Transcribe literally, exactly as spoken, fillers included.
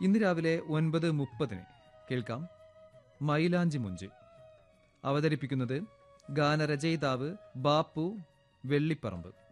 ഇന്ന് രാവിലെ ഒൻപത് മുപ്പതിന് കേൾക്കാം മൈലാഞ്ചി മുഞ്ച്. അവതരിപ്പിക്കുന്നത് ഗാനരചയിതാവ് ബാപ്പു വെള്ളിപ്പറമ്പ്.